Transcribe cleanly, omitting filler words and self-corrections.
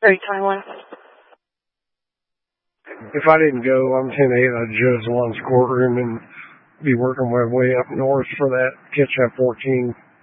Very timely. If I didn't go, I'm 10-8, I'd judge the lunch courtroom and be working my way up north for that catch up 14